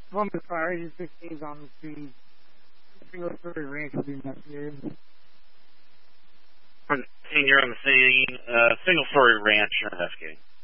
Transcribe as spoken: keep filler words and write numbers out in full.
One with fire, you six days on the single story ranch will be investigated. Seeing you're on the scene, uh, single story ranch you're investigating.